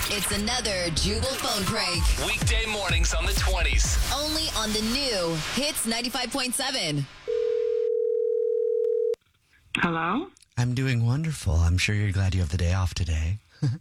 It's another Jubal phone prank. Weekday mornings on the 20s. Only on the new Hits 95.7. Hello? I'm doing wonderful. I'm sure you're glad you have the day off today.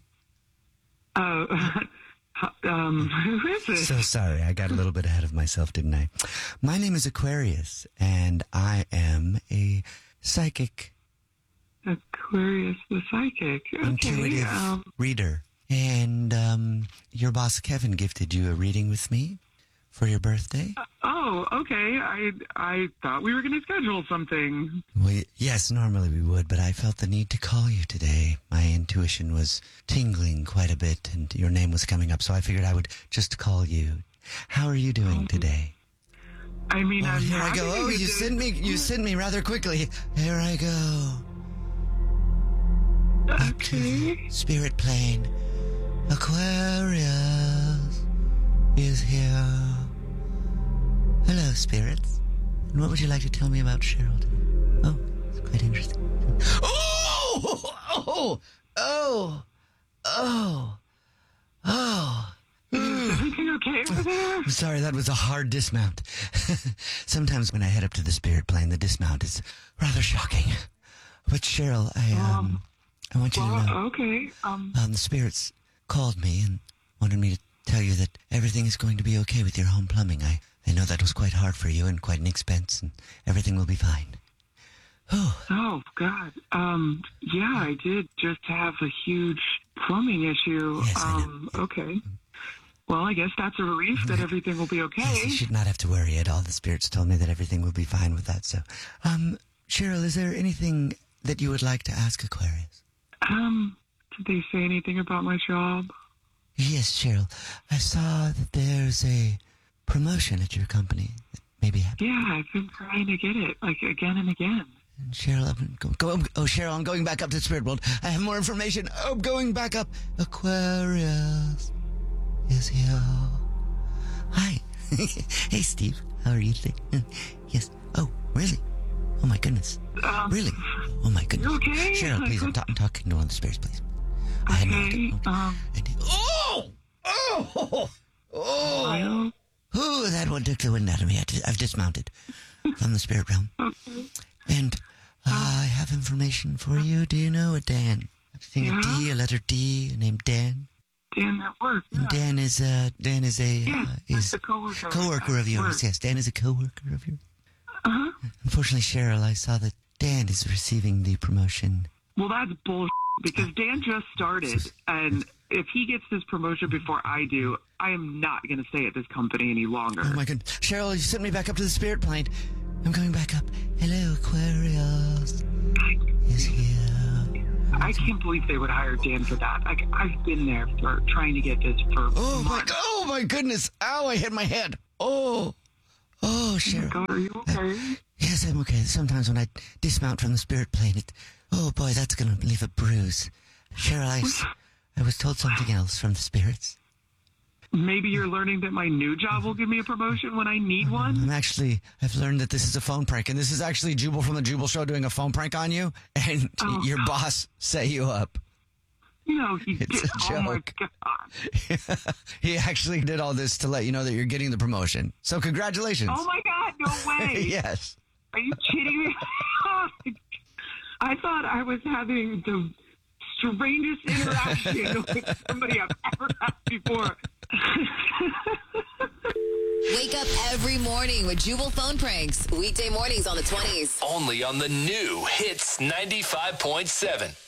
Who is this? So sorry, I got a little bit ahead of myself, didn't I? My name is Aquarius, and I am a psychic. Aquarius the psychic. Okay. Intuitive reader. And your boss, Kevin, gifted you a reading with me for your birthday. Oh, okay. I thought we were going to schedule something. Well, yes, normally we would, but I felt the need to call you today. My intuition was tingling quite a bit, and your name was coming up, so I figured I would just call you. How are you doing today? I mean, I'm Here I happy go. that Oh, you you sent me rather quickly. Here I go. Up to Okay. the spirit plane. Aquarius is here. Hello, spirits. And what would you like to tell me about Cheryl today? Oh, it's quite interesting. Oh. Is everything okay over there? I'm sorry, that was a hard dismount. Sometimes when I head up to the spirit plane, the dismount is rather shocking. But Cheryl, I want you to know. Okay. The spirits called me and wanted me to tell you that everything is going to be okay with your home plumbing. I know that was quite hard for you and quite an expense, and everything will be fine. Oh, God. Yeah, I did just have a huge plumbing issue. Yes, I know. Okay. Well, I guess that's a relief that everything will be okay. Yes, you should not have to worry at all. The spirits told me that everything will be fine with that. So, Cheryl, is there anything that you would like to ask Aquarius? Did they say anything about my job? Yes, Cheryl. I saw that there's a promotion at your company that may be happening. Yeah, I've been trying to get it, like, again and again. And Cheryl, Cheryl, I'm going back up to the spirit world. I have more information. I'm going back up. Aquarius is here. Hi. Hey, Steve. How are you today? Yes. Oh, really? Oh, my goodness. Really? Oh, my goodness. You okay? Cheryl, please, I'm talking to one of the spirits, please. I had no idea. Oh, that one took the wind out of me. I've dismounted from the spirit realm. Okay. And I have information for you. Do you know a Dan? I'm seeing a D, a letter D, named Dan. Dan at work. And Dan is a That's a coworker. coworker of yours. Work. Yes, Dan is a coworker of yours. Uh-huh. Unfortunately, Cheryl, I saw that Dan is receiving the promotion. Well, that's bullshit because Dan just started, and if he gets this promotion before I do, I am not going to stay at this company any longer. Oh my goodness, Cheryl, you sent me back up to the spirit plane. I'm going back up. Hello, Aquarius is here. I can't believe they would hire Dan for that. Like, I've been there for trying to get this for months. Oh my goodness! Ow! I hit my head. Oh, Cheryl. God, are you okay? Yes, I'm okay. Sometimes when I dismount from the spirit plane, oh boy, that's going to leave a bruise. Cheryl, I was told something else from the spirits. Maybe you're learning that my new job will give me a promotion when I need one? I've learned that this is a phone prank, and this is actually Jubal from the Jubal Show doing a phone prank on you, and your boss set you up. No, he It's did. a Oh, my joke. God. He actually did all this to let you know that you're getting the promotion. So congratulations. Oh, my God, no way. Yes. Are you kidding me? I thought I was having the strangest interaction with somebody I've ever had before. Wake up every morning with Jubal phone pranks. Weekday mornings on the 20s. Only on the new Hits 95.7.